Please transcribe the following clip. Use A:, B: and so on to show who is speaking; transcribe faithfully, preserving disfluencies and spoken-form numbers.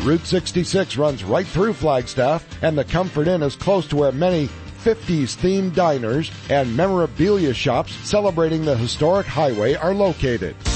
A: Route sixty-six runs right through Flagstaff, and the Comfort Inn is close to where many fifties-themed diners and memorabilia shops celebrating the historic highway are located.